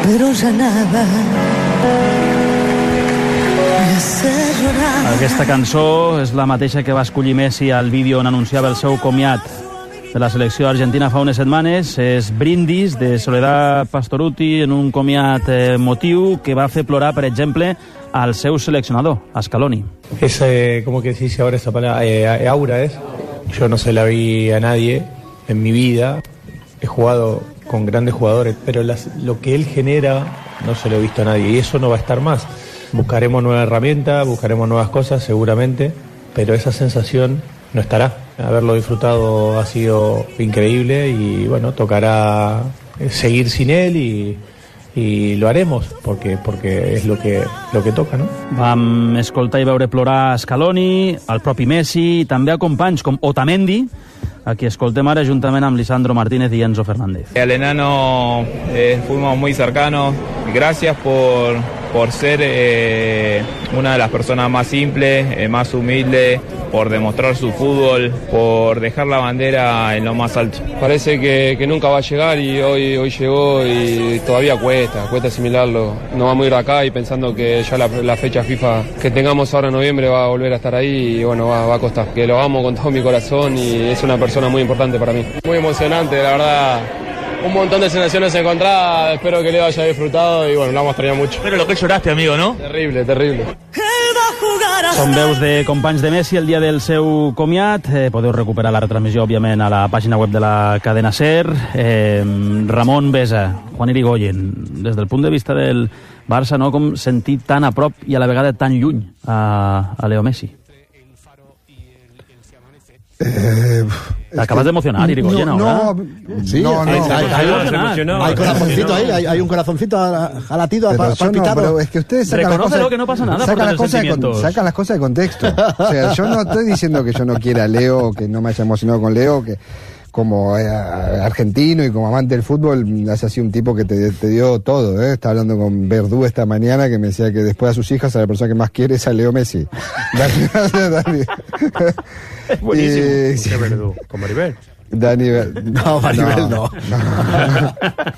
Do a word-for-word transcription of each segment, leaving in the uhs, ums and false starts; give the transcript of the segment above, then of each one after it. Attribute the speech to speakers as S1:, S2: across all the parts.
S1: pero ya nada.
S2: Aquesta cançó és la mateixa que va escollir Messi al vídeo on anunciava el seu comiat de la selecció argentina fa unes setmanes. És Brindis, de Soledad Pastorutti, en un comiat emotiu que va fer plorar, per exemple, al seu seleccionador, a Scaloni.
S3: Es eh, como que se dice ahora esa palabra, eh, aura es. Yo no se la vi a nadie en mi vida. He jugado con grandes jugadores, pero las, lo que él genera no se lo he visto a nadie y eso no va a estar más. Buscaremos nuevas herramientas, buscaremos nuevas cosas seguramente, pero esa sensación no estará. Haberlo disfrutado ha sido increíble y bueno, tocará seguir sin él y, y lo haremos porque, porque és lo que, lo que toca, no?
S2: Vam escoltar i veure plorar a Scaloni, al propi Messi, i també a companys com Otamendi, a qui escoltem ara juntament amb Lisandro Martínez y Enzo Fernández.
S4: Al enano eh, fuimos muy cercanos. Gracias por, por ser eh, una de las personas más simples, eh, más humildes, por demostrar su fútbol, por dejar la bandera en lo más alto.
S5: Parece que, que nunca va a llegar y hoy, hoy llegó y todavía cuesta, cuesta asimilarlo. No vamos a ir acá y pensando que ya la, la fecha FIFA que tengamos ahora en noviembre va a volver a estar ahí y bueno, va, va a costar. Que lo amo con todo mi corazón y es una persona muy importante para mí. Muy emocionante, la verdad. Un montón de sensaciones encontradas, espero que Leo haya disfrutado y bueno, lo vamos a extrañar mucho.
S6: Pero lo que lloraste, amigo, ¿no?
S5: Terrible, terrible.
S2: Són veus de companys de Messi el dia del seu comiat. Eh, podeu recuperar la retransmissió, òbviament, a la pàgina web de la cadena SER. Eh, Ramon Besa, Juan Irigoyen, des del punt de vista del Barça, no? Com sentir tan a prop i a la vegada tan lluny a, a Leo Messi.
S7: Eh,
S2: Te acabas de emocionar, Irigoyen,
S7: no,
S2: ahora.
S7: No, sí, no, no. Hay, hay, hay corazoncito ahí, hay, hay un corazoncito a, a latido, a palpitado. No, pero es que ustedes sacan las cosas,
S2: que no pasa nada
S7: sacan, las cosas de, sacan las cosas de contexto. O sea, yo no estoy diciendo que yo no quiera a Leo, que no me haya emocionado con Leo, que como eh, argentino y como amante del fútbol, has sido un tipo que te, te dio todo, ¿eh? Estaba hablando con Verdú esta mañana que me decía que después a sus hijas a la persona que más quiere es a Leo Messi. Dani,
S6: es buenísimo.
S7: Y,
S6: sí. Verdú, con Maribel.
S7: Dani, no, Maribel no. no. no.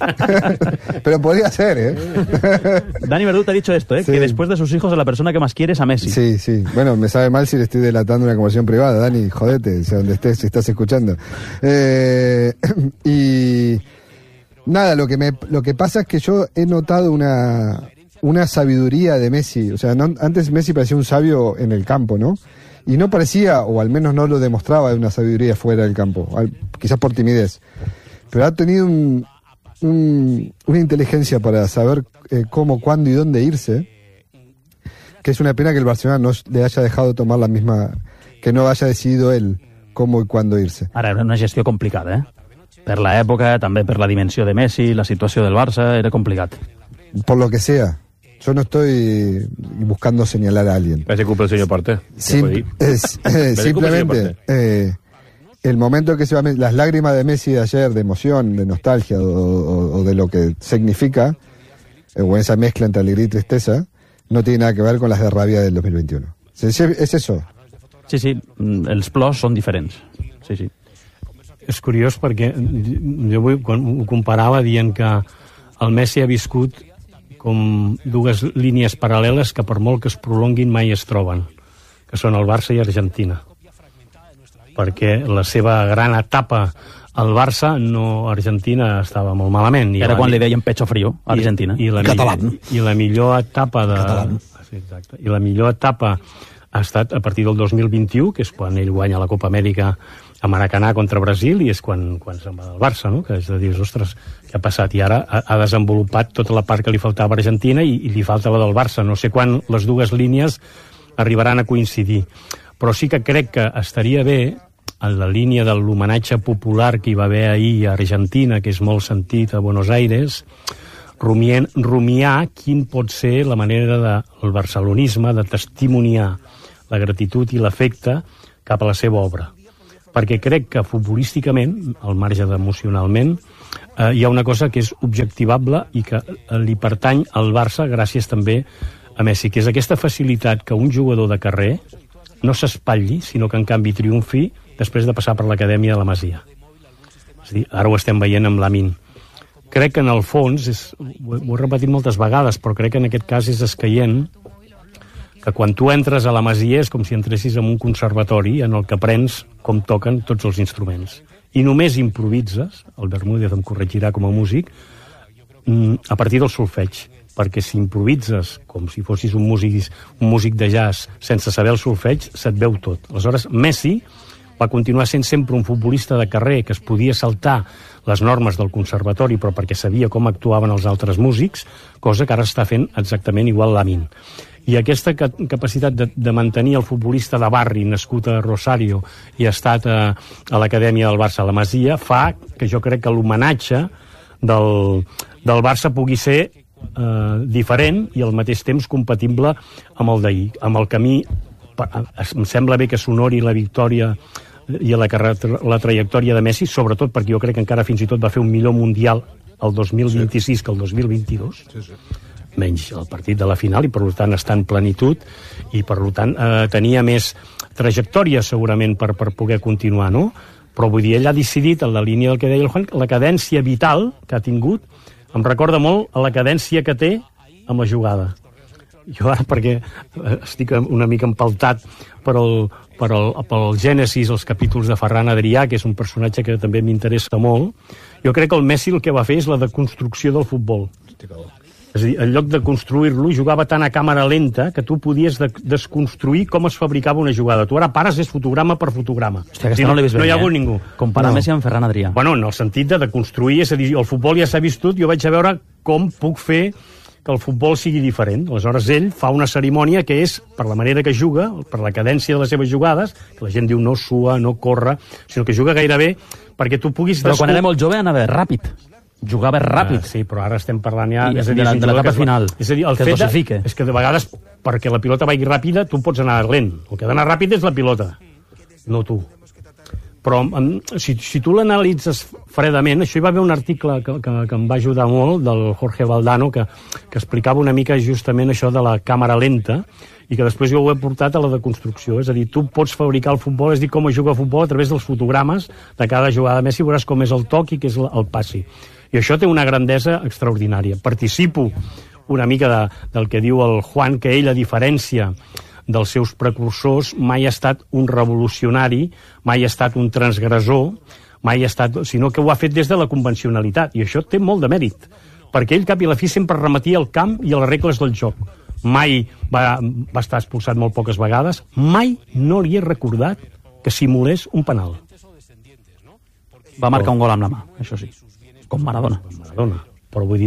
S7: Pero podría ser, ¿eh?
S2: Dani Verdú te ha dicho esto, ¿eh? Sí. Que después de sus hijos a la persona que más quiere es a Messi.
S7: Sí, sí. Bueno, me sabe mal si le estoy delatando una conversación privada. Dani, jodete, sea donde estés, si estás escuchando. Eh, y nada, lo que me, lo que pasa es que yo he notado una, una sabiduría de Messi. O sea, no, antes Messi parecía un sabio en el campo, ¿no? Y no parecía, o al menos no lo demostraba, una sabiduría fuera del campo, al, quizás por timidez. Pero ha tenido un, un, una inteligencia para saber eh, cómo, cuándo y dónde irse, que es una pena que el Barcelona no le haya dejado tomar la misma, que no haya decidido él cómo y cuándo irse.
S2: Ara, era una gestió complicada, eh? Per l'època, també per la dimensió de Messi, la situació del Barça, era complicat.
S7: Por lo que sea. Yo no estoy buscando señalar a alguien.
S6: Parece culpa el señor Porté.
S7: Sim, es, eh, simplemente eh, el momento que se va, las lágrimas de Messi de ayer, de emoción, de nostalgia o, o, o de lo que significa, eh, o esa mezcla entre alegría y tristeza, no tiene nada que ver con las de rabia del dos mil veintiuno. Es, es eso.
S2: Sí, sí, els plors són diferents. Sí, sí.
S8: És curiós perquè jo ho comparava dient que el Messi ha viscut com dues línies paral·leles que per molt que es prolonguin mai es troben, que són el Barça i Argentina. Perquè la seva gran etapa al Barça, no, Argentina estava molt malament. I
S2: Era
S8: la,
S2: quan li deien pecho frío a Argentina.
S8: I, i la
S7: Català.
S8: Millor, I la millor etapa de... Sí, exacte. I la millor etapa ha estat a partir del dos mil vint-i-u, que és quan ell guanya la Copa Amèrica a Maracanà contra Brasil, i és quan, quan se'n va del Barça, no? Que és de dir, ostres, què ha passat? I ara ha, ha desenvolupat tota la part que li faltava a Argentina i, i li falta la del Barça. No sé quan les dues línies arribaran a coincidir. Però sí que crec que estaria bé, en la línia de l'homenatge popular que hi va haver ahir a Argentina, que és molt sentit a Buenos Aires, rumiant, rumiar quin pot ser la manera del barcelonisme de testimoniar la gratitud i l'afecte cap a la seva obra. Perquè crec que futbolísticament, al marge d'emocionalment, eh, hi ha una cosa que és objectivable i que li pertany al Barça gràcies també a Messi, que és aquesta facilitat que un jugador de carrer no s'espatlli, sinó que en canvi triomfi després de passar per l'acadèmia de la Masia. És a dir, ara ho estem veient amb Lamine. crec que en el fons, és, ho, ho he repetit moltes vegades, però crec que en aquest cas és escaient que quan tu entres a la Masia és com si entressis en un conservatori en el que aprens com toquen tots els instruments. I només improvises, el Bermúdez em corregirà com a músic, a partir del solfeig, perquè si improvises com si fossis un músic, un músic de jazz sense saber el solfeig, se't veu tot. Aleshores, Messi va continuar sent sempre un futbolista de carrer que es podia saltar les normes del conservatori, però perquè sabia com actuaven els altres músics, cosa que ara està fent exactament igual Lamine. I aquesta capacitat de, de mantenir el futbolista de barri nascut a Rosario i ha estat a, a l'acadèmia del Barça a la Masia fa que jo crec que l'homenatge del, del Barça pugui ser eh, diferent i al mateix temps compatible amb el d'ahir, amb el camí. Em sembla bé que s'honori la victòria i la, la trajectòria de Messi, sobretot perquè jo crec que encara fins i tot va fer un millor mundial el dos mil vint-i-sis que el dos mil vint-i-dos. Sí, sí. Menys el partit de la final, i per tant està en plenitud, i per tant eh, tenia més trajectòria segurament per, per poder continuar, no? Però vull dir, ell ha decidit, en la línia del que deia el Juan, la cadència vital que ha tingut em recorda molt a la cadència que té amb la jugada. Jo ara, perquè estic una mica empaltat per el, per el, pel Gènesis, els capítols de Ferran Adrià, que és un personatge que també m'interessa molt, jo crec que el Messi el que va fer és la deconstrucció del futbol. És a dir, en lloc de construir-lo, jugava tan a càmera lenta que tu podies de desconstruir com es fabricava una jugada. Tu ara pares és fotograma per fotograma.
S2: Hòstia, aquesta no l'he vist bé,
S8: no hi ha hagut
S2: eh?
S8: ningú.
S2: Comparar
S8: no.
S2: Messi amb Ferran Adrià.
S8: Bueno, en el sentit de deconstruir, és a dir, el futbol ja s'ha viscut, jo vaig a veure com puc fer que el futbol sigui diferent. Aleshores, ell fa una cerimònia que és, per la manera que juga, per la cadència de les seves jugades, que la gent diu no sua, no corre, sinó que juga gairebé perquè tu puguis...
S2: Però quan era molt jove anava ràpid. Jugava ràpid.
S8: Ah, sí, però ara estem parlant ja...
S2: I,
S8: és a dir,
S2: de l'etapa final.
S8: És a dir, el
S2: que
S8: fet
S2: de,
S8: és que de vegades, perquè la pilota vagi ràpida, tu pots anar lent. El que ha d'anar ràpid és la pilota, no tu. Però si, si tu l'analitzes fredament, això hi va haver un article que, que, que em va ajudar molt, del Jorge Valdano, que, que explicava una mica justament això de la càmera lenta, i que després jo ho he portat a la deconstrucció. És a dir, tu pots fabricar el futbol, és a dir, com es juga el futbol a través dels fotogrames de cada jugada de Messi, veuràs com és el toc i què és el passi. I això té una grandesa extraordinària. Participo una mica de, del que diu el Juan, que ell, a diferència dels seus precursors, mai ha estat un revolucionari, mai ha estat un transgressor, mai ha estat, sinó que ho ha fet des de la convencionalitat. I això té molt de mèrit, perquè ell, cap i la fi, sempre remetia al camp i a les regles del joc. Mai va, va estar expulsat molt poques vegades, mai no li he recordat que simulés un penal.
S2: Va marcar un gol amb la mà, això sí. Com Maradona.
S8: Maradona. Però vull dir,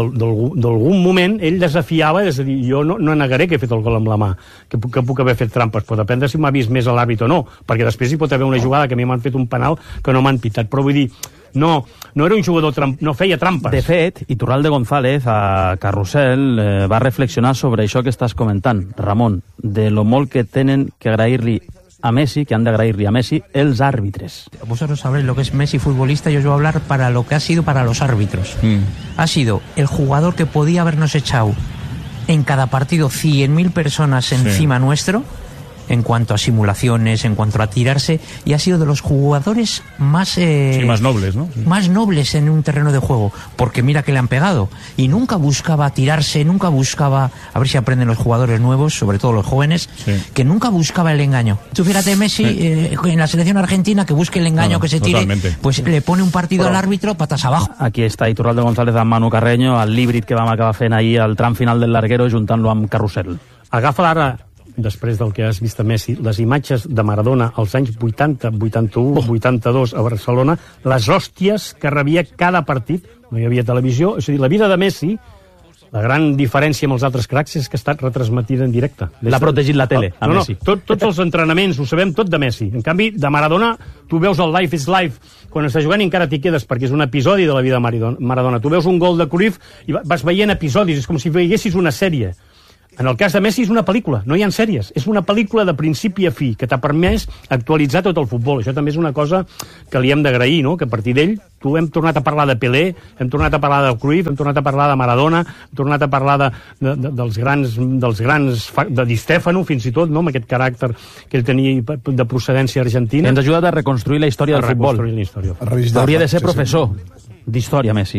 S8: d'algun moment ell desafiava, és a dir, jo no, no negaré que he fet el gol amb la mà, que puc, que puc haver fet trampes, però depèn de si m'ha vist més a l'àrbit o no, perquè després hi pot haver una jugada que a mi m'han fet un penal que no m'han pitat, però vull dir, no, no era un jugador, tramp, no feia trampes.
S2: De fet, Iturralde González a Carrusel eh, va reflexionar sobre això que estàs comentant, Ramon, de lo molt que tenen que agrair-li a Messi, que han de agrair-li a Messi, els àrbitres.
S1: Vosotros sabréis lo que es Messi futbolista, yo os voy a hablar para lo que ha sido para los árbitros. Mm. Ha sido el jugador que podía habernos echado en cada partido cien mil personas encima sí. nuestro, en cuanto a simulaciones, en cuanto a tirarse, y ha sido de los jugadores más... Eh,
S6: sí, más nobles, ¿no? Sí.
S1: Más nobles en un terreno de juego, porque mira que le han pegado, y nunca buscaba tirarse, nunca buscaba, a ver si aprenden los jugadores nuevos, sobre todo los jóvenes, sí. que nunca buscaba el engaño. Tú fíjate Messi, sí. eh, en la selección argentina, que busque el engaño, no, que se tire, totalmente. Pues le pone un partido Però, al árbitro, patas abajo.
S2: Aquí està Iturralde González amb Manu Carreño, el l'híbrid que vam acabar fent ahir al tram final del Larguero, juntant-lo amb Carrusel.
S8: Agafa ara, després del que has vist a Messi, les imatges de Maradona als anys vuitanta, vuitanta-u, oh. vuitanta-dos a Barcelona, les hòsties que rebia cada partit, no hi havia televisió, és a dir, la vida de Messi, la gran diferència amb els altres cracs és que ha estat retransmetida en directe.
S2: L'ha protegit la tele, a
S8: no,
S2: Messi.
S8: No, tot, tots els entrenaments, ho sabem tot de Messi. En canvi, de Maradona, tu veus el Life is Life, quan està jugant i encara t'hi quedes, perquè és un episodi de la vida de Maradona. Tu veus un gol de Cruyff i vas veient episodis, és com si veiessis una sèrie. En el cas de Messi és una pel·lícula, no hi ha sèries. És una pel·lícula de principi a fi, que t'ha permès actualitzar tot el futbol. Això també és una cosa que li hem d'agrair, no? Que a partir d'ell, tu hem tornat a parlar de Pelé, hem tornat a parlar de Cruyff, hem tornat a parlar de Maradona, hem tornat a parlar de, de, de, dels grans, dels grans de Di Stefano, fins i tot, no? Amb aquest caràcter que ell tenia de procedència argentina.
S2: Ens ha ajudat a reconstruir la història del futbol.
S8: La història.
S2: Hauria de ser professor d'història, Messi.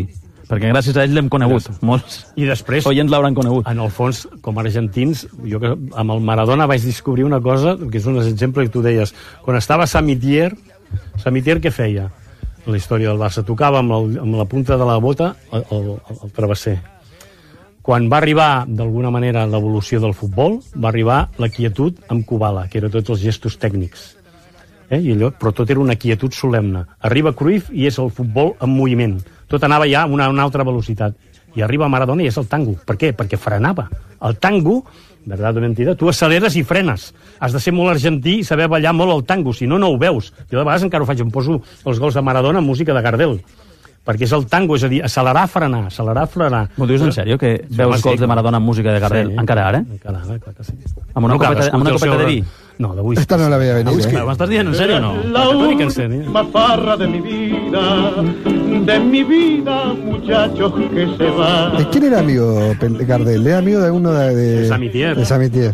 S2: perquè gràcies a ell l'hem conegut. Molts
S8: I després,
S2: oients l'hauran conegut.
S8: en el fons, com a argentins, jo que amb el Maradona vaig descobrir una cosa, que és un exemple que tu deies. Quan estava Samitier, Samitier què feia? En la història del Barça, tocava amb, el, amb la punta de la bota el, el, el travesser. Quan va arribar, d'alguna manera, l'evolució del futbol, va arribar la quietud amb Kubala, que era tots els gestos tècnics. Eh? I allò, però tot era una quietud solemne. Arriba Cruyff i és el futbol en moviment. Tot anava ja a una, una altra velocitat. I arriba Maradona i és el tango. Per què? Perquè frenava. El tango, verdad o mentida, tu acceleres i frenes. Has de ser molt argentí i saber ballar molt el tango, si no, no ho veus. Jo de vegades encara ho faig, em poso els gols de Maradona amb música de Gardel, perquè és el tango, és a dir, accelerar, frenar, accelerar, frenar.
S2: M'ho dius en sèrio, que
S8: Sí,
S2: veus
S8: home,
S2: gols
S8: sí.
S2: de Maradona amb música de Gardel,
S8: Sí.
S2: encara ara?
S8: Encara ara, clar que sí.
S2: Amb una
S8: No,
S2: copeta,
S8: cadascú
S2: amb una
S8: té el
S2: copeta
S8: seu
S2: de vi?
S8: No, de whisky.
S7: Esta no la veía venir,
S8: Whisky.
S7: ¿eh?
S2: M'estàs dient en sèrio o no?
S8: La última
S9: farra de mi vida, de mi vida, muchachos que se van.
S7: ¿De quién era amigo Pel- Gardel? ¿Era amigo de alguno de...
S8: De Samitier.
S7: De Samitier.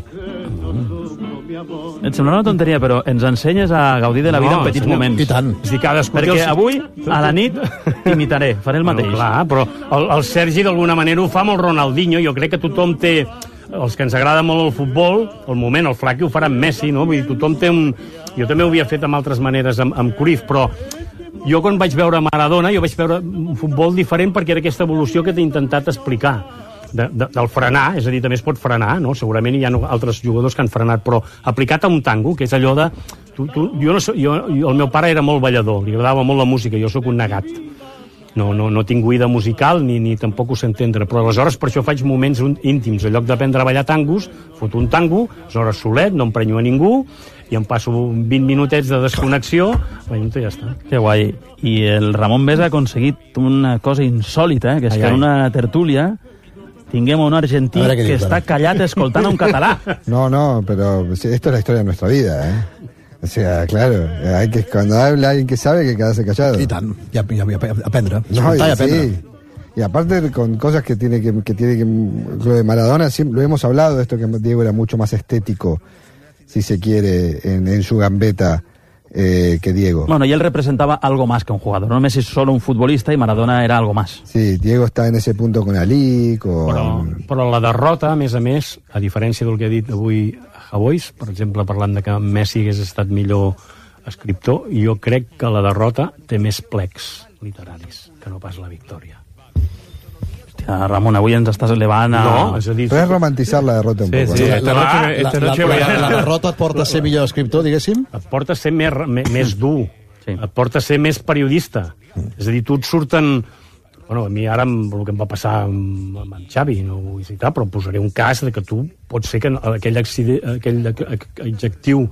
S2: Et sembla una tonteria, però ens ensenyes a gaudir de la vida
S8: No,
S2: en petits
S8: senyor.
S2: moments.
S6: I tant.
S8: És a dir, cadascú té
S2: Perquè
S8: el-
S2: avui, a la nit, t'imitaré, faré el mateix.
S8: Bueno, clar, però el, el Sergi d'alguna manera ho fa amb el Ronaldinho. Jo crec que tothom té, els que ens agrada molt el futbol, el moment, el Flaqui ho farà amb Messi, no? Vull dir, tothom té un... Jo també ho havia fet amb altres maneres, amb, amb Cruyff, però jo quan vaig veure Maradona, jo vaig veure un futbol diferent perquè era aquesta evolució que t'he intentat explicar. De, de, del frenar, és a dir, també es pot frenar, no? Segurament hi ha altres jugadors que han frenat, però aplicat a un tango, que és allò de... Tu, tu, jo no so, jo, jo, el meu pare era molt ballador, li agradava molt la música, jo sóc un negat. No, no, no tinc oïda musical ni, ni tampoc ho sé entendre, però aleshores per això faig moments íntims. En lloc d'aprendre a ballar tangos, foto un tango, aleshores solet, no emprenyo a ningú, i em passo vint minutets de desconnexió, i ja està.
S2: Que guai. I el Ramon Besa ha aconseguit una cosa insòlita, eh? Que és
S8: Ai,
S2: que
S8: ai.
S2: en una tertúlia tinguem un argentí
S6: A veure què
S2: que
S6: dius,
S2: està
S6: ara.
S2: callat escoltant a un català.
S7: No, no, pero sí, esto es la historia de nuestra vida, ¿eh? O sea, claro, hay que, cuando habla alguien que sabe, hay que quedarse callado.
S6: I tant, i, a, i, a, i a aprendre.
S7: No,
S6: Escoltar i
S7: y,
S6: aprendre.
S7: sí. Y aparte con cosas que tiene que, que tiene que lo de Maradona, siempre, lo hemos hablado, esto que Diego era mucho más estético, si se quiere, en, en su gambeta eh, que Diego.
S2: Bueno, y él representaba algo más que un jugador. No Messi es solo un futbolista y Maradona era algo más.
S7: Sí, Diego está en ese punto con Ali, con...
S8: Però, però la derrota, a més a més, a diferència del que ha dit avui Javois, per exemple, parlant de que Messi hagués estat millor escriptor, jo crec que la derrota té més plecs literaris que no pas la victòria.
S2: Hòstia, Ramon, avui ens estàs elevant a...
S8: No, és a dir...
S7: Pero es romantizar la derrota un
S6: Sí,
S7: poco,
S6: sí,
S7: ¿no?
S6: esta
S8: Clar,
S6: noche, esta
S9: la,
S6: noche
S9: la,
S6: voy a...
S9: la, la derrota et porta a ser millor escriptor, diguéssim?
S8: Et porta a ser més, més, més dur,
S2: Sí.
S8: et porta a ser més periodista. És a dir, tu et surten... Bueno, a mi ara amb el que em va passar amb, amb en Xavi, no ho vull citar, però posaré un cas de que tu pot ser que aquell, accident, aquell adjectiu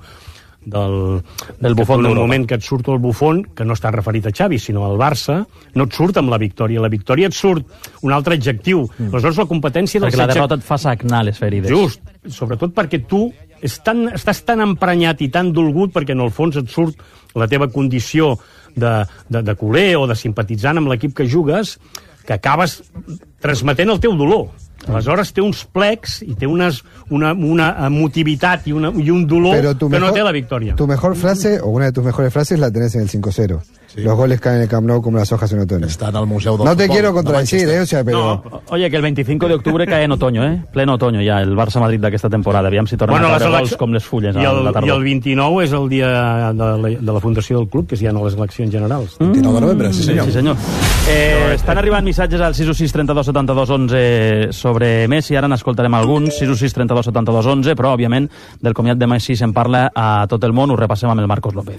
S8: del,
S2: Del bufón
S8: en el
S2: d'Europa.
S8: moment que et surt el bufón, que no està referit a Xavi, sinó al Barça, no et surt amb la victòria. La victòria et surt un altre adjectiu. Mm. Aleshores, la competència dels
S2: Perquè la
S8: adjec-
S2: derrota et fa sagnar les ferides.
S8: Just, sobretot perquè tu és tan, estàs tan emprenyat i tan dolgut perquè en el fons et surt la teva condició de, de, de culer o de simpatitzant amb l'equip que jugues, que acabes transmetent el teu dolor. Aleshores té uns plecs i té unes, una, una emotivitat i, una, i un dolor
S7: Pero tu
S8: que
S7: mejor,
S8: no té la victòria.
S7: Tu mejor frase, o una de tus mejores frases, la tenés en el cinco cero.
S6: Sí.
S7: Los goles caen en el Camp Nou como las hojas en otoño.
S6: Está en el Museu del
S7: No te
S6: Futbol
S7: quiero
S6: de
S7: contradecir,
S6: Manchester.
S7: ¿eh? O sea, pero...
S8: No,
S2: Oye, que el veinticinco de octubre cae en otoño, eh? Pleno otoño ja, el Barça-Madrid d'aquesta temporada. Aviam si tornen
S8: Bueno,
S2: a
S8: les
S2: caure
S8: eleccions-
S2: gols com les fulles
S8: I
S2: a
S8: el,
S2: la
S8: I
S2: tardor.
S8: el vint-i-nou és el dia de la, de la fundació del club, que és ja en les eleccions generals.
S6: vint nou de novembre, sí senyor.
S2: Sí, senyor. Eh, estan arribant missatges al sis u sis trenta-dos setanta-dos onze sobre Messi, ara n'escoltarem alguns, sis u sis trenta-dos setanta-dos onze, però, òbviament, del comiat de Messi se'n parla a tot el món, ho repassem amb el Marcos López.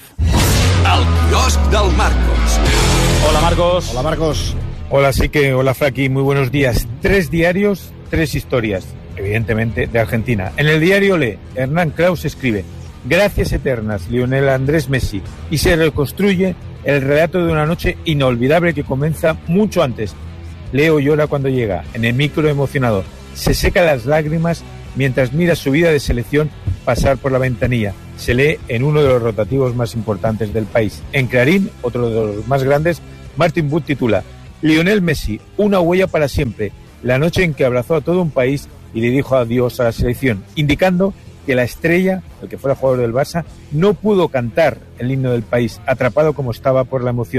S10: El quiosc del Marcos.
S2: Hola, Marcos.
S6: Hola, Marcos.
S3: Hola, sí que, hola Fraki, muy buenos días. Tres diarios, tres historias, evidentemente de Argentina. En el diario Le, Hernán Kraus escribe: gracias eternas, Lionel Andrés Messi, y se reconstruye el relato de una noche inolvidable que comienza mucho antes. Leo llora cuando llega, en el micro emocionado, se seca las lágrimas mientras mira su vida de selección pasar por la ventanilla. Se lee en uno de los rotativos más importantes del país. En Clarín, otro de los más grandes, Martin Wood titula: Lionel Messi, una huella para siempre, la noche en que abrazó a todo un país y le dijo adiós a la selección, indicando que la estrella, el que fuera jugador del Barça, no pudo cantar el himno del país, atrapado como estaba por la emoción.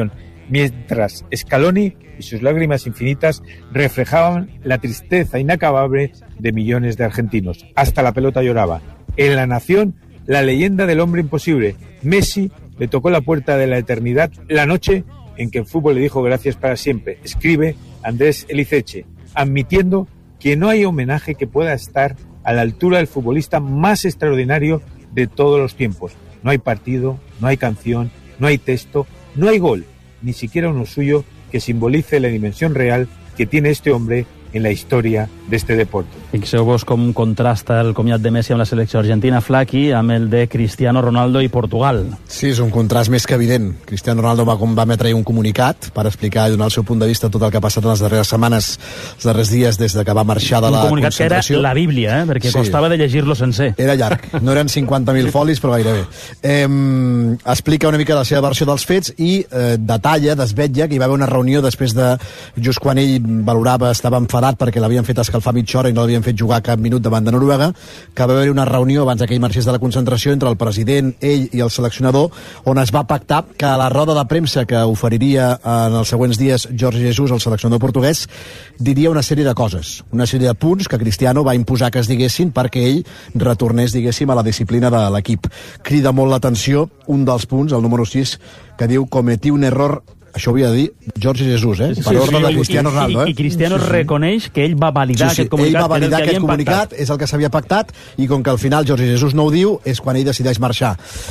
S11: mientras Scaloni y sus lágrimas infinitas reflejaban la tristeza inacabable de millones de argentinos. Hasta la pelota lloraba. En La Nación, la leyenda del hombre imposible, Messi, le tocó la puerta de la eternidad la noche en que el fútbol le dijo gracias para siempre. Escribe Andrés Elizeche, admitiendo que no hay homenaje que pueda estar a la altura del futbolista más extraordinario de todos los tiempos. No hay partido, no hay canción, no hay texto, no hay gol, ni siquiera uno suyo que simbolice la dimensión real que tiene este hombre en la història d'este deporte.
S2: Fixeu-vos com contrasta el comiat de Messi amb la selecció argentina, Flaqui, amb el de Cristiano Ronaldo i Portugal.
S6: Sí, és un contrast més que evident. Cristiano Ronaldo va, va emetre un comunicat per explicar i donar el seu punt de vista tot el que ha passat en les darreres setmanes, els darrers dies des de que va marxar de la concentració. Un comunicat que era la Bíblia, eh? perquè sí. Costava de llegir-lo sencer. Era llarg, no eren cinquanta mil folis, però gairebé. Eh, explica una mica la seva versió dels fets i eh, detalla, desvetlla, que hi va haver una reunió després de, just quan ell valorava, estava enfadat perquè l'havien fet escalfar mitja hora i no l'havien fet jugar cap minut davant de Noruega, que va haver una reunió abans que ell marxés de la concentració entre el president, ell i el seleccionador, on es va pactar que a la roda de premsa que oferiria en els següents dies Jorge Jesus, el seleccionador portuguès, diria una sèrie de coses, una sèrie de punts que Cristiano va imposar que es diguessin perquè ell retornés, diguéssim, a la disciplina de l'equip. Crida molt l'atenció un dels punts, el número sis, que diu cometí un error. Això ho havia de dir Jorge Jesus, eh? Per sí, ordre sí, de Cristiano Ronaldo. Eh?
S2: I, I Cristiano sí, sí. reconeix que ell va validar sí, sí. aquest comunicat.
S6: Ell va validar que aquest comunicat, és el que s'havia pactat, i com que al final Jorge Jesus no ho diu, és quan ell decideix marxar.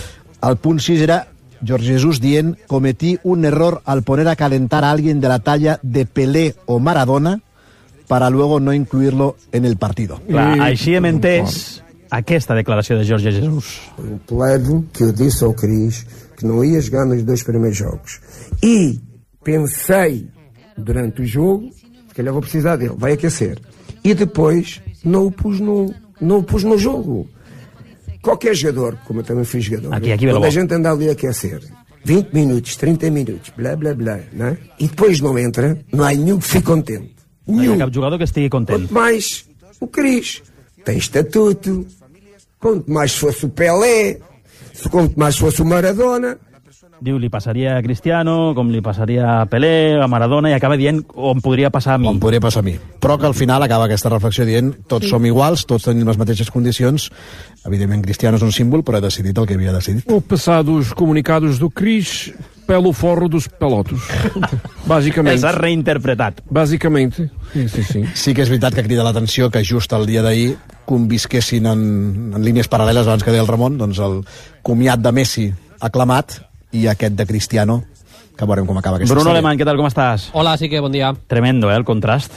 S6: El punt sis era Jorge Jesus dient cometí un error al poner a calentar a alguien de la talla de Pelé o Maradona para luego no incluirlo en el partido.
S2: Clar, així hem entès aquesta declaració de Jorge Jesus.
S12: Um plebe que eu disse ao Cris que não ia jogar nos dois primeiros jogos. E pensei durante o jogo que ele vou precisar dele, vai aquecer. E depois não o pus no, não o pus no jogo. Qualquer jogador, como eu também fui jogador,
S2: aqui, aqui
S12: quando a gente anda ali a aquecer, vinte minutos, trinta minutos, blá, blá, blá, não é? E depois não entra, não há nenhum que fique contente.
S2: Nenhum. Não há cap jogador que estigui content.
S12: Quanto mais o Cris, tem estatuto, quanto mais fosse o Pelé, quanto mais fosse o Maradona.
S2: Diu, li passaria a Cristiano, com li passaria a Pelé, a Maradona, i acaba dient on podria passar a mi.
S6: On podria passar a mi. Però que al final acaba aquesta reflexió dient tots sí. som iguals, tots tenim les mateixes condicions. Evidentment, Cristiano és un símbol, però ha decidit el que havia decidit.
S13: O passar dos comunicados do Cris pelo forro dos pelotos. Bàsicament.
S2: S'ha reinterpretat.
S13: Bàsicament. Sí, sí, sí.
S6: Sí que és veritat que crida l'atenció que just el dia d'ahir convisquessin en, en línies paral·leles, abans que deia el Ramon, doncs el comiat de Messi aclamat i aquest de Cristiano, que veurem com acaba aquesta
S2: Bruno
S6: història.
S2: Alemany, què tal, com estàs?
S14: Hola, sí que bon dia.
S2: Tremendo, eh, el contrast.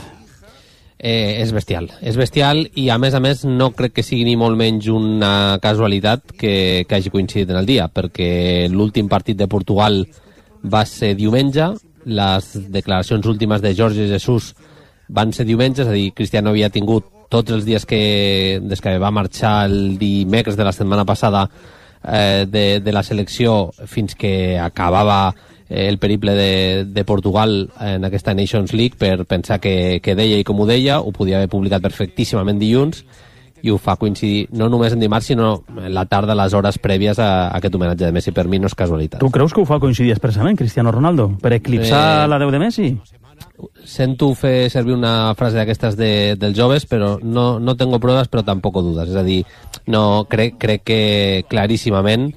S14: Eh, és bestial, és bestial i a més a més no crec que sigui ni molt menys una casualitat que, que hagi coincidit en el dia, perquè l'últim partit de Portugal va ser diumenge, les declaracions últimes de Jorge Jesus van ser diumenge, és a dir, Cristiano havia tingut tots els dies que, des que va marxar el dimecres de la setmana passada eh, de, de la selecció fins que acabava el periple de, de Portugal en aquesta Nations League per pensar que, que deia i com ho deia, ho podia haver publicat perfectíssimament dilluns i ho fa coincidir no només en dimarts sinó en la tarda, les hores prèvies a, a aquest homenatge de Messi. Per mi no és casualitat.
S2: Tu creus que ho fa coincidir expressament Cristiano Ronaldo per eclipsar eh, la Déu de Messi?
S14: Sento fer servir una frase d'aquestes de, dels joves, però no, no tengo proves, però tampoc dudes. És a dir, no, crec, crec que claríssimament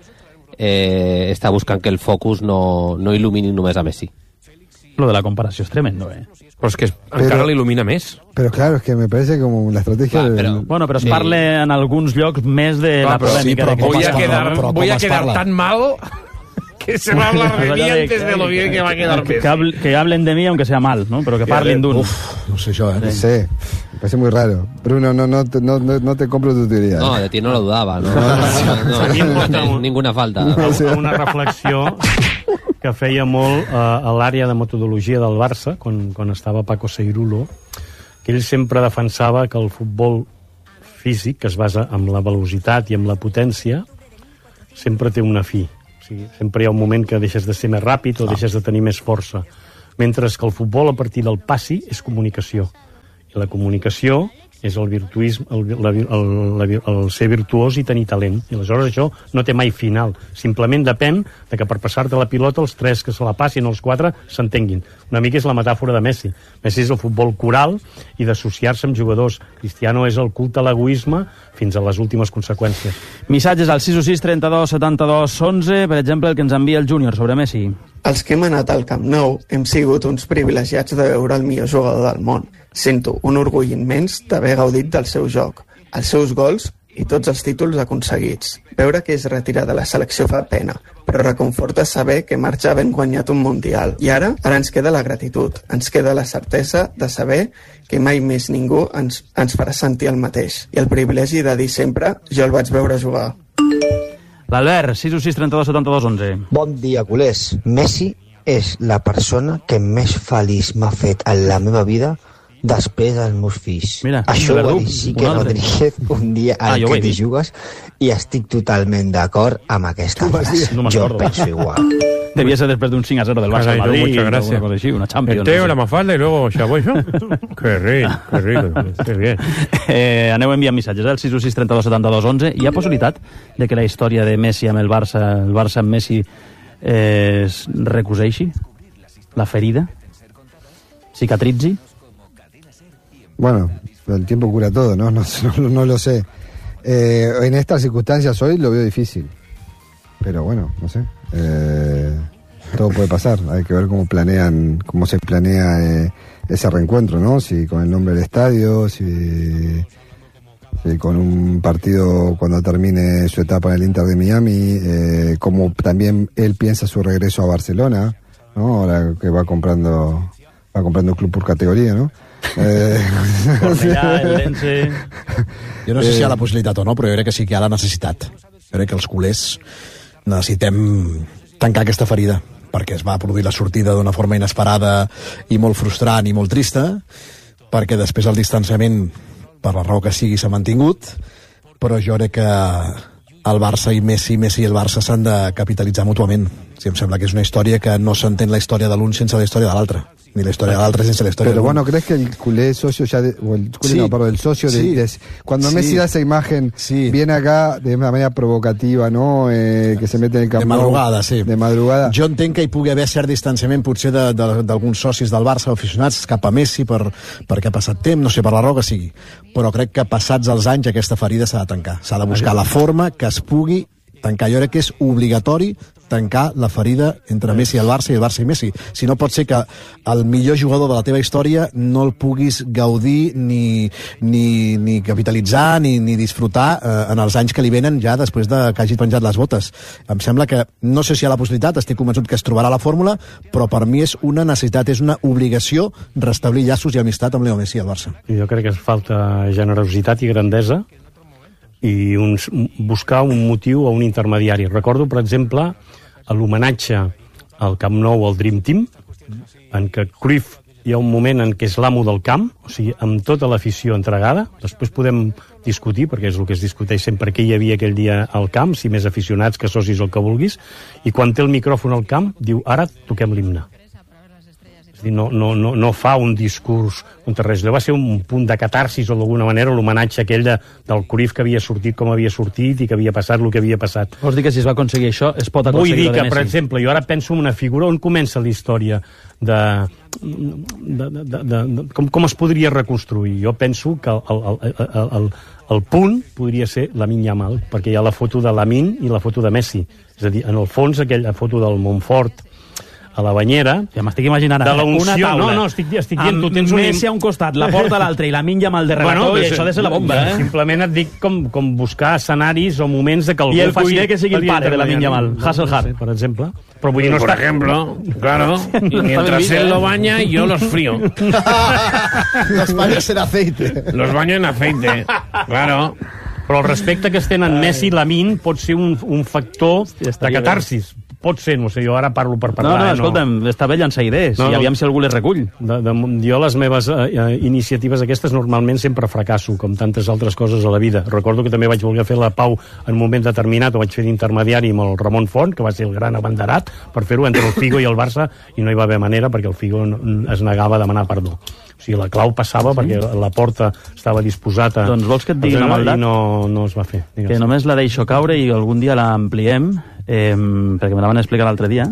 S14: eh, està buscant que el focus no, no il·lumini només a Messi.
S2: Lo de la comparació és tremendo, eh?
S13: Però és que pero, encara l'il·lumina més.
S7: Pero claro, es que me parece como la estrategia...
S14: Clar, però,
S7: del...
S2: Bueno, però es
S14: sí.
S2: parla en alguns llocs més de Clar, la polèmica.
S13: Sí,
S2: de
S13: voy a quedar,
S6: parla,
S13: voy a quedar tan mal... que se va a hablar de mí antes de lo bien que va a quedar
S2: que, que, que hablen de mí aunque sea mal, ¿no? Pero que parlen d'un.
S6: Uf, no sé yo, ¿eh?
S7: No sé, me parece muy raro. Bruno, no, no, no, no, no te compro tu teoría.
S14: No, de ti no lo dudaba, ¿no? no, no, no, no ninguna falta.
S8: No, una reflexió que feia molt eh, a l'àrea de metodologia del Barça, quan, quan estava Paco Seirulo, que ell sempre defensava que el futbol físic, que es basa en la velocitat i en la potència, sempre té una fi. O sigui, sempre hi ha un moment que deixes de ser més ràpid o deixes de tenir més força. Mentre que el futbol, a partir del passi, és comunicació. I la comunicació és el virtuisme, el, la, el, la, el ser virtuós i tenir talent. I aleshores això no té mai final. Simplement depèn de que per passar-te la pilota els tres que se la passin, els quatre, s'entenguin. Una mica és la metàfora de Messi. Messi és el futbol coral i d'associar-se amb jugadors. Cristiano és el culte a l'egoisme fins a les últimes conseqüències.
S2: Missatges al sis sis trenta-dos setanta-dos onze, per exemple, el que ens envia el Júnior sobre Messi.
S15: Els que hem anat al Camp Nou hem sigut uns privilegiats de veure el millor jugador del món. Sento un orgull immens d'haver gaudit del seu joc, els seus gols i tots els títols aconseguits. Veure que es retira de la selecció fa pena, però reconforta saber que marxa havent guanyat un Mundial. I ara, ara ens queda la gratitud, ens queda la certesa de saber que mai més ningú ens, ens farà sentir el mateix. I el privilegi de dir sempre, jo el vaig veure jugar.
S2: L'Albert, sis sis trenta-dos setanta-dos onze.
S16: Bon dia, culers. Messi és la persona que més feliç m'ha fet en la meva vida després dels meus fills.
S2: Mira,
S16: això ho va dir Quique Rodríguez un dia al ah, que t'hi jugues i estic totalment d'acord amb aquesta frase. No jo penso igual.
S2: Devia ser després d'un cinc a zero del Barça al Madrid.
S13: Muchas gracias.
S2: Cosa així, una Champions.
S13: El Teo, la Mafalda y luego Xaboixo. Qué rico, qué rico, qué bien.
S2: Eh, aneu enviant missatges al sis sis trenta-dos setanta-dos onze. Hi ha possibilitat de que la història de Messi amb el Barça, el Barça amb Messi, eh, es recuseixi? La ferida? Cicatritzi?
S7: Bueno, el tiempo cura todo, ¿no? No, no, no lo sé. Eh, en estas circunstancias hoy lo veo difícil. Pero bueno, no sé. Eh, todo puede pasar. Hay que ver cómo planean, cómo se planea eh, ese reencuentro, ¿no? Si con el nombre del estadio, si, si con un partido cuando termine su etapa en el Inter de Miami, eh, como también él piensa su regreso a Barcelona, ¿no? Ahora que va comprando, va comprando un club por categoría, ¿no? Eh...
S2: Cornellà, el Lense...
S6: Jo no sé si hi ha la possibilitat o no, però jo crec que sí que hi ha la necessitat. Jo crec que els culers necessitem tancar aquesta ferida, perquè es va produir la sortida d'una forma inesperada i molt frustrant i molt trista, perquè després el distanciament, per la raó que sigui, s'ha mantingut, però jo crec que el Barça i Messi, Messi i el Barça s'han de capitalitzar mútuament. Sí, em sembla que és una història que no s'entén la història de l'un sense la història de l'altre, ni la historia de l'altre sense la historia.
S7: Pero bueno, ¿crees que el culé socio ya, de, o el culé
S6: sí,
S7: no, perdón, el socio de,
S6: sí,
S7: de cuando
S6: sí,
S7: Messi da esa imagen,
S6: sí,
S7: viene acá de una manera provocativa, ¿no? Eh, que se mete en el campo.
S6: De madrugada, sí.
S7: De madrugada.
S6: Jo entenc que hi pugui haver cert distanciament potser d'alguns socis del Barça o aficionats cap a Messi per, perquè ha passat temps, no sé, per la raó que sigui. Però crec que passats els anys aquesta ferida s'ha de tancar. S'ha de buscar la forma que es pugui tancar. Jo crec que és obligatori tancar la ferida entre Messi i el Barça i el Barça i Messi. Si no pot ser que el millor jugador de la teva història no el puguis gaudir ni, ni, ni capitalitzar ni, ni disfrutar eh, en els anys que li venen ja després de que hagi penjat les botes. Em sembla que, no sé si hi ha la possibilitat, estic convençut que es trobarà la fórmula, però per mi és una necessitat, és una obligació restablir llaços i amistat amb Leo Messi i el Barça.
S8: Jo crec que es falta generositat i grandesa i un, buscar un motiu o un intermediari. Recordo, per exemple, l'homenatge al Camp Nou al Dream Team, en què Cruyff hi ha un moment en què és l'amo del camp, o sigui, amb tota l'afició entregada. Després podem discutir, perquè és el que es discuteix sempre, què hi havia aquell dia al camp, si més aficionats que socis o el que vulguis, i quan té el micròfon al camp, diu, ara toquem l'himne. És a dir, no, no, no, no fa un discurs contra res. Allò va ser un punt de catarsis o d'alguna manera l'homenatge aquell de, del Cruyff que havia sortit com havia sortit i que havia passat el que havia passat.
S2: Vols dir que si es va aconseguir això es pot aconseguir?
S8: Vull dir que, per exemple, jo ara penso en una figura on comença la història de, de, de, de, de, de com, com es podria reconstruir. Jo penso que el, el, el, el, el punt podria ser Lamine Yamal, perquè hi ha la foto de Lamine i la foto de Messi. És a dir, en el fons, aquella foto del Montfort a la banyera,
S2: ja m'estic imaginant
S8: de la unció,
S2: una taula,
S8: no, no, estic, estic dient, tu tens un...
S2: Messi a un costat, la porta a l'altre i la Lamine Yamal de relator, bueno, i això ha de ser la bomba, eh?
S8: Simplement et dic com, com buscar escenaris o moments de que algú
S2: I el
S8: faci...
S2: cuiner que sigui el pare de la Lamine Yamal, Hasselhard,
S8: per exemple. Però vull dir, no
S13: por
S8: està...
S13: ejemplo, claro, y mientras él lo baña, yo los frío.
S6: Los baños en aceite.
S13: Los baño en aceite, claro.
S8: Però el respecte que es tenen Messi i Lamine pot ser un, un factor de catarsis. pot ser, no sé, jo ara parlo per parlar.
S2: No, no, escolta'm, no. Està bé llançar idees, no, no. I aviam si algú les recull.
S8: De, de, jo les meves eh, iniciatives aquestes normalment sempre fracasso, com tantes altres coses a la vida. Recordo que també vaig voler fer la pau en un moment determinat, ho vaig fer d'intermediari amb el Ramon Font, que va ser el gran abanderat, per fer-ho entre el Figo i el Barça, i no hi va haver manera perquè el Figo es negava a demanar perdó. O sigui, la clau passava sí. perquè la porta estava disposat a...
S2: Doncs vols que et digui una maldat?
S8: I no, no es va fer.
S2: Digues. Que només la deixo caure i algun dia la ampliem, eh, perquè me la van explicar l'altre dia.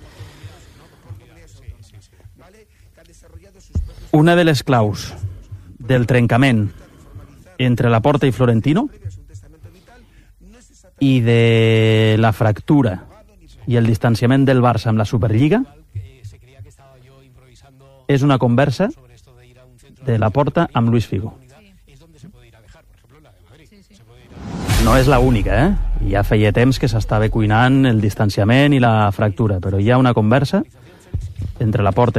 S2: Una de les claus del trencament entre la Porta i Florentino i de la fractura i el distanciament del Barça amb la Superliga és una conversa de la Porta amb Luis Figo. No és l'única, eh? Ja feia temps que s'estava cuinant el distanciament i la fractura, però hi ha una conversa entre la Porta